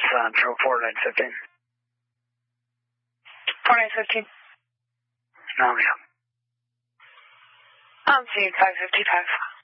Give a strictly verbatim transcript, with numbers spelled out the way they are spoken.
uh, Pro four nine fifteen. four nine fifteen. No, yeah. I'm seeing five fifty-five.